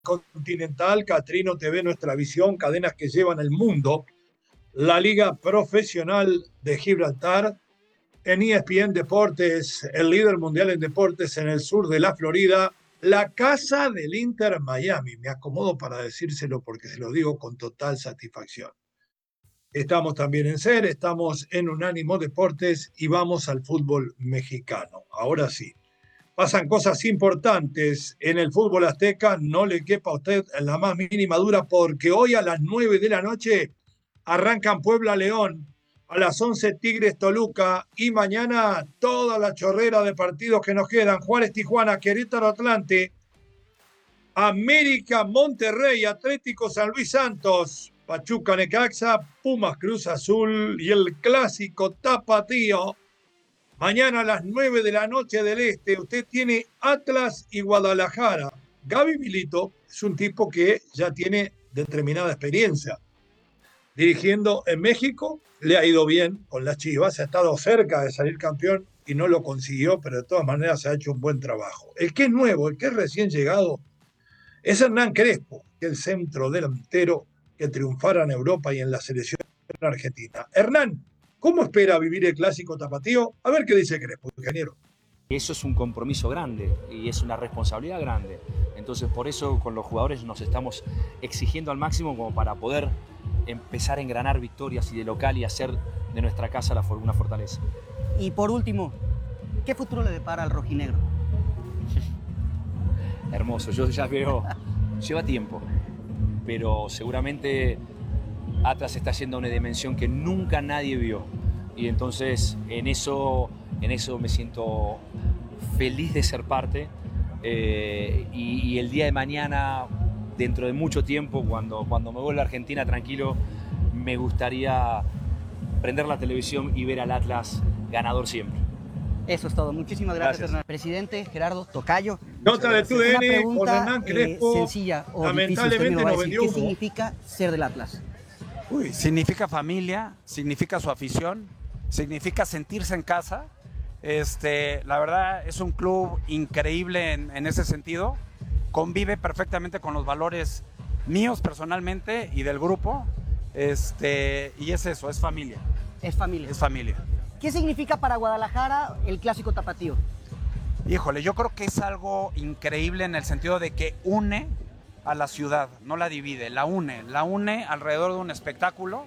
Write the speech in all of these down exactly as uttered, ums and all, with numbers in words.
Continental, Catrino T V, Nuestra Visión, cadenas que llevan el mundo, la Liga Profesional de Gibraltar, en E S P N Deportes, el líder mundial en deportes en el sur de la Florida, la casa del Inter Miami. Me acomodo para decírselo porque se lo digo con total satisfacción. Estamos también en SER, estamos en Unánimo Deportes y vamos al fútbol mexicano. Ahora sí. Pasan cosas importantes en el fútbol azteca, no le quepa a usted en la más mínima duda, porque hoy a las nueve de la noche arrancan Puebla-León, a las once Tigres Toluca y mañana toda la chorrera de partidos que nos quedan: Juárez-Tijuana, Querétaro-Atlante, América-Monterrey, Atlético San Luis Santos, Pachuca-Necaxa, Pumas-Cruz Azul y el clásico tapatío. Mañana a las nueve de la noche del Este, usted tiene Atlas y Guadalajara. Gaby Milito es un tipo que ya tiene determinada experiencia. Dirigiendo en México, le ha ido bien con las Chivas, ha estado cerca de salir campeón y no lo consiguió, pero de todas maneras ha hecho un buen trabajo. El que es nuevo, el que es recién llegado, es Hernán Crespo, que es el centro delantero que triunfara en Europa y en la selección argentina. Hernán, ¿cómo espera vivir el clásico tapatío? A ver qué dice Crespo, ingeniero. Eso es un compromiso grande y es una responsabilidad grande. Entonces, por eso con los jugadores nos estamos exigiendo al máximo como para poder empezar a engranar victorias y de local y hacer de nuestra casa una fortaleza. Y por último, ¿qué futuro le depara al rojinegro? Hermoso, yo ya veo, lleva tiempo, pero seguramente Atlas está yendo a una dimensión que nunca nadie vio. Y entonces en eso, en eso me siento feliz de ser parte. Eh, y, y el día de mañana, dentro de mucho tiempo, cuando, cuando me vuelva a Argentina tranquilo, me gustaría prender la televisión y ver al Atlas ganador siempre. Eso es todo. Muchísimas gracias, Gracias. Hernán. Presidente Gerardo Tocayo. Nota de tu D N con pregunta Hernán Crespo. eh, sencilla o Lamentablemente difícil, usted me lo va a nos decir. vendió ¿Qué humo. significa ser del Atlas? Uy, significa familia, significa su afición, significa sentirse en casa. Este, la verdad es un club increíble en, en ese sentido. Convive perfectamente con los valores míos personalmente y del grupo. Este, y es eso, es familia. Es familia. Es familia. ¿Qué significa para Guadalajara el clásico tapatío? Híjole, yo creo que es algo increíble en el sentido de que une a la ciudad, no la divide, la une, la une alrededor de un espectáculo,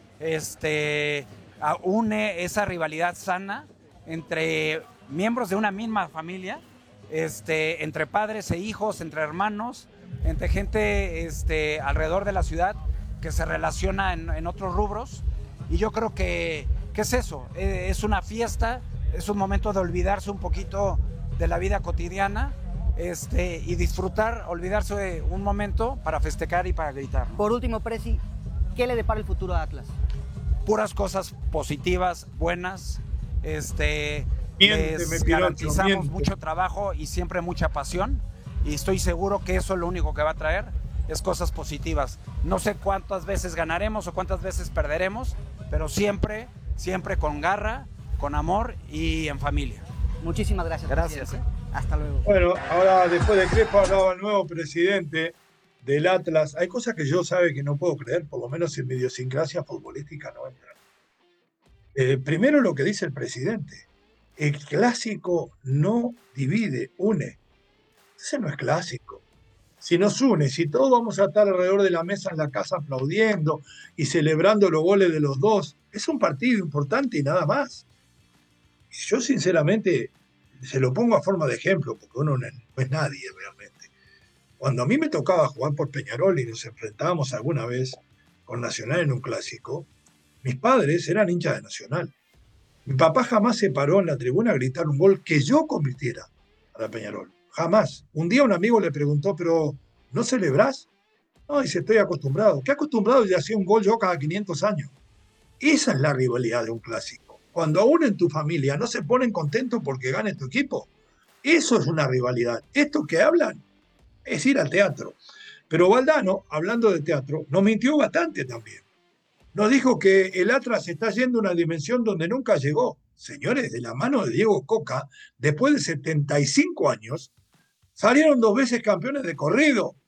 este, une esa rivalidad sana entre miembros de una misma familia, este, entre padres e hijos, entre hermanos, entre gente este, alrededor de la ciudad que se relaciona en, en otros rubros. Y yo creo que, que es eso, es una fiesta, es un momento de olvidarse un poquito de la vida cotidiana este, y disfrutar, olvidarse de un momento para festejar y para gritar. Por último, Presi, ¿qué le depara el futuro a Atlas? Puras cosas positivas, buenas. Este, Miénteme, les Pirocho, garantizamos miente. mucho trabajo y siempre mucha pasión. Y estoy seguro que eso es lo único que va a traer, es cosas positivas. No sé cuántas veces ganaremos o cuántas veces perderemos, pero siempre, siempre con garra, con amor y en familia. Muchísimas gracias. Gracias. presidente. Hasta luego. Bueno, ahora después de Crespo hablaba el nuevo presidente del Atlas. Hay cosas que yo sabe que no puedo creer, por lo menos en mi idiosincrasia futbolística no entran. Eh, primero lo que dice el presidente. El clásico no divide, une. Ese no es clásico. Si nos une, si todos vamos a estar alrededor de la mesa en la casa aplaudiendo y celebrando los goles de los dos, es un partido importante y nada más. Y yo sinceramente se lo pongo a forma de ejemplo, porque uno no es nadie realmente. Cuando a mí me tocaba jugar por Peñarol y nos enfrentábamos alguna vez con Nacional en un clásico, mis padres eran hinchas de Nacional. Mi papá jamás se paró en la tribuna a gritar un gol que yo convirtiera para Peñarol. Jamás. Un día un amigo le preguntó, ¿pero no celebrás? No, dice, estoy acostumbrado. ¿Qué acostumbrado? Y hacía un gol yo cada quinientos años. Esa es la rivalidad de un clásico. Cuando aún en tu familia no se ponen contentos porque gane tu equipo, eso es una rivalidad. Esto que hablan es ir al teatro. Pero Valdano, hablando de teatro, nos mintió bastante también. Nos dijo que el Atlas está yendo a una dimensión donde nunca llegó. Señores, de la mano de Diego Coca, después de setenta y cinco años, salieron dos veces campeones de corrido.